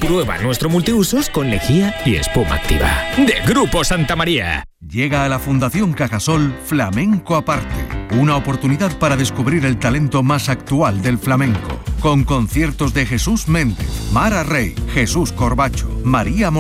Prueba nuestro multiusos con lejía y espuma activa. De Grupo Santa María. Llega a la Fundación Cajasol Flamenco Aparte, una oportunidad para descubrir el talento más actual del flamenco, con conciertos de Jesús Méndez, Mara Rey, Jesús Corbacho, María